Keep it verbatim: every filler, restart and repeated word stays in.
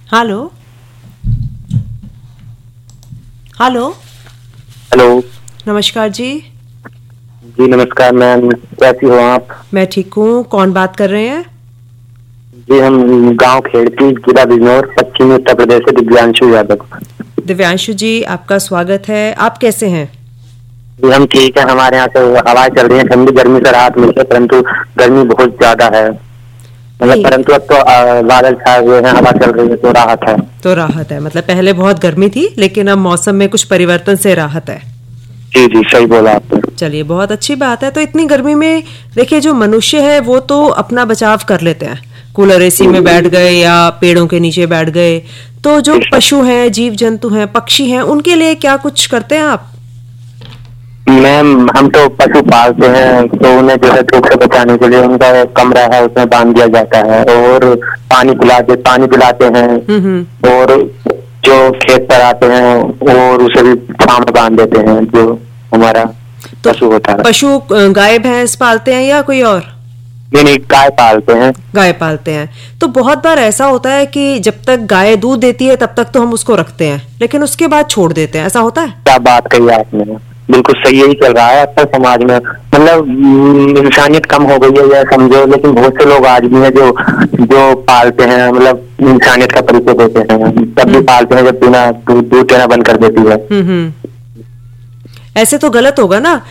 Hello hello hello. नमस्कार जी। जी नमस्कार ma'am, कैसी हो आप? मैं ठीक हूँ। कौन बात कर रहे हैं? जी हम गांव खेड़ती, जिला बिजनौर, पश्चिमी उत्तर प्रदेश से दिव्यांशु यादव। दिव्यांशु जी, आपका स्वागत है। आप कैसे हैं? जी हम ठीक है। हमारे यहाँ से हवाएं चल रही है, ठंडी गर्मी से राहत मिलती है, परंतु गर्मी बहुत ज्यादा है। मतलब नहीं, परंतु अब तो अ, बादल छाए हुए हैं, हवा चल रही है तो राहत है। तो राहत है। मतलब पहले बहुत गर्मी थी, लेकिन अब मौसम में कुछ परिवर्तन से राहत है। जी जी सही बोला आपने। चलिए, बहुत अच्छी बात है। तो इतनी गर्मी में देखिए, जो मनुष्य है वो तो अपना बचाव कर लेते हैं, कूलर एसी में बैठ गए या पेड़ों के नीचे बैठ गए। तो जो पशु हैं, जीव जंतु हैं, पक्षी हैं, उनके लिए क्या कुछ करते हैं आप? मैम हम तो पशु पालते हैं, तो उन्हें जो है धूप से बचाने के लिए उनका एक कमरा है, उसमें बांध दिया जाता है और पानी पिलाते पानी पिलाते हैं। हम्म हम्म। और जो खेत पर आते हैं और उसे भी छांव में बांध देते हैं, जो हमारा तो पशु होता है। पशु अ, गाय भैंस पालते हैं या कोई और? नहीं नहीं, गाय पालते हैं। गाय पालते हैं। तो बहुत बार ऐसा होता है कि जब तक गाय दूध देती है तब तक तो हम उसको रखते हैं, लेकिन उसके बाद छोड़ देते हैं। ऐसा होता है? क्या बात कही आपने, बिल्कुल सही, यही चल रहा है आजकल समाज में। मतलब हम्म, इंसानियत कम हो गई है यह समझो, लेकिन बहुत से लोग आज भी हैं जो जो पालते हैं, मतलब इंसानियत का परिचय देते हैं, तब भी पालते हैं जब बिना दूध दूध देना बंद कर देती है। हम्म हम्म। ऐसे तो गलत होगा ना।